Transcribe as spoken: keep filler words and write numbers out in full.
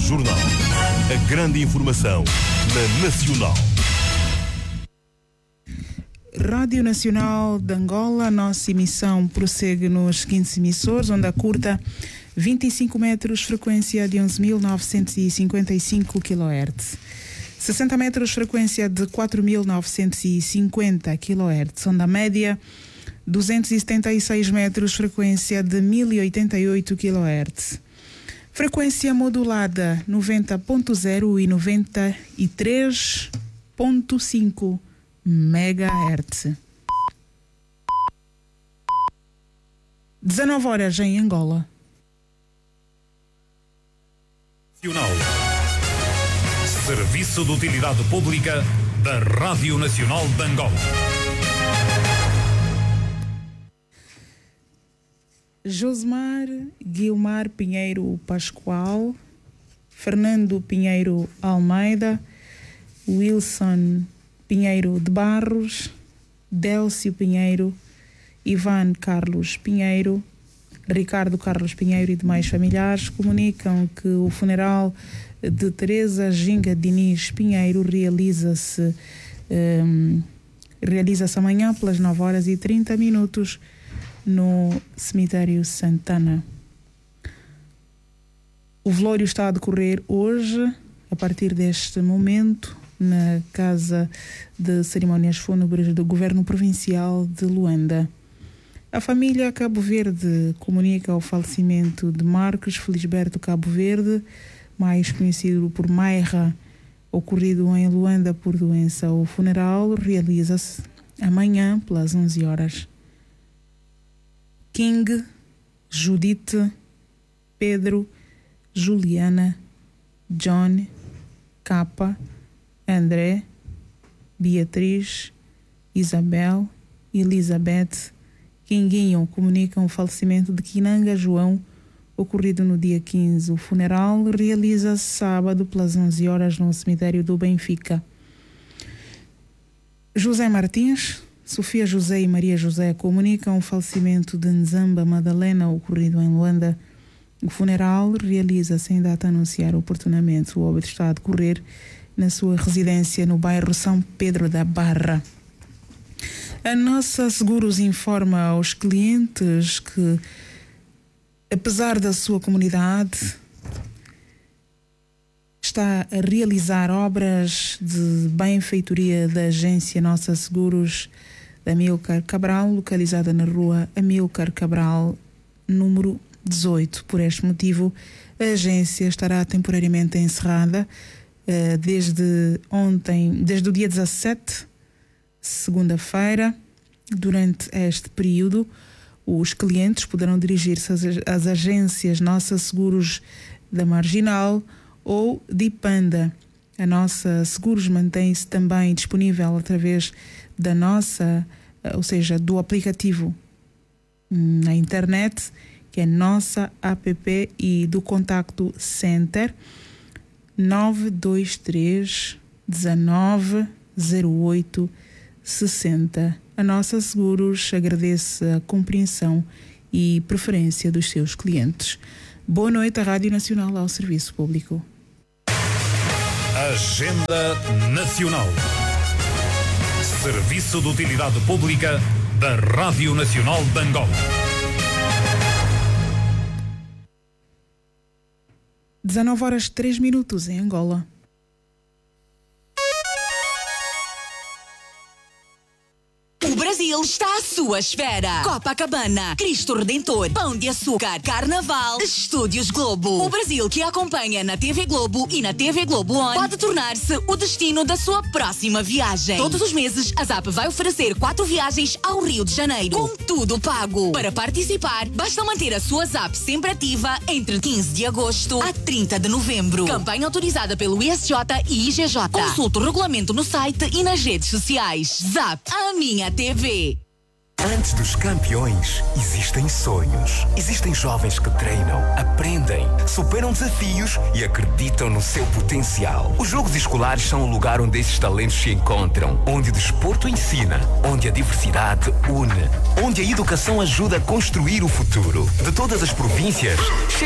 Jornal. A grande informação na Nacional. Rádio Nacional de Angola, a nossa emissão prossegue nos seguintes emissores: onda curta vinte e cinco metros, frequência de onze mil novecentos e cinquenta e cinco quilohertz. sessenta metros, frequência de quatro mil novecentos e cinquenta quilohertz. Onda média duzentos e setenta e seis metros, frequência de mil e oitenta e oito quilohertz. Frequência modulada noventa ponto zero e noventa e três ponto cinco megahertz. dezenove horas em Angola. Nacional. Serviço de Utilidade Pública da Rádio Nacional de Angola. Josmar Guilmar Pinheiro Pascoal, Fernando Pinheiro Almeida, Wilson Pinheiro de Barros, Délcio Pinheiro, Ivan Carlos Pinheiro, Ricardo Carlos Pinheiro e demais familiares comunicam que o funeral de Teresa Ginga Diniz Pinheiro realiza-se um, realiza-se amanhã pelas nove horas e trinta minutos no cemitério Santana. O velório está a decorrer hoje, a partir deste momento, na Casa de Cerimónias Fúnebres do Governo Provincial de Luanda. A família Cabo Verde comunica o falecimento de Marcos Felisberto Cabo Verde, mais conhecido por Maira, ocorrido em Luanda por doença. O funeral realiza-se amanhã pelas onze horas. King, Judite, Pedro, Juliana, John, Capa, André, Beatriz, Isabel, Elizabeth, Quinguinho comunicam o falecimento de Quinanga João, ocorrido no dia quinze. O funeral realiza-se sábado pelas onze horas no cemitério do Benfica. José Martins, Sofia José e Maria José comunicam o falecimento de Nzamba Madalena, ocorrido em Luanda. O funeral realiza-se em data a anunciar oportunamente. O óbito está a decorrer na sua residência no bairro São Pedro da Barra. A nossa Seguros informa aos clientes que, apesar da sua comunidade, está a realizar obras de benfeitoria da agência Nossa Seguros da Amílcar Cabral, localizada na rua Amílcar Cabral, número dezoito. Por este motivo, a agência estará temporariamente encerrada uh, desde ontem, desde o dia dezassete, segunda-feira. Durante este período, os clientes poderão dirigir-se às, às agências Nossa Seguros da Marginal ou de Ipanda. A Nossa Seguros mantém-se também disponível através da nossa, ou seja, do aplicativo na internet, que é Nossa App, e do contacto Center nove dois três um nove zero oito sessenta. A Nossa Seguros agradece a compreensão e preferência dos seus clientes. Boa noite, a Rádio Nacional ao serviço público. Agenda Nacional. Serviço de Utilidade Pública da Rádio Nacional de Angola. dezenove horas três minutos em Angola. O Brasil está à sua espera. Copacabana, Cristo Redentor, Pão de Açúcar, Carnaval, Estúdios Globo. O Brasil que acompanha na T V Globo e na T V Globo On pode tornar-se o destino da sua próxima viagem. Todos os meses, a Zap vai oferecer quatro viagens ao Rio de Janeiro, com tudo pago. Para participar, basta manter a sua Zap sempre ativa entre quinze de agosto a trinta de novembro. Campanha autorizada pelo I S J e I G J. Consulte o regulamento no site e nas redes sociais. Zap, a minha T V. Antes dos campeões, existem sonhos. Existem jovens que treinam, aprendem, superam desafios e acreditam no seu potencial. Os jogos escolares são o lugar onde esses talentos se encontram, onde o desporto ensina, onde a diversidade une, onde a educação ajuda a construir o futuro. De todas as províncias, chega